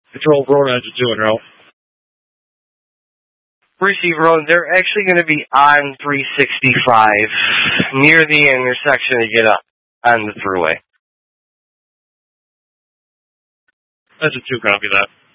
Control Road engine 2 and Ralph. Receive Road, they're actually going to be on 365 near the intersection to get up on the thruway. Engine 2, copy that.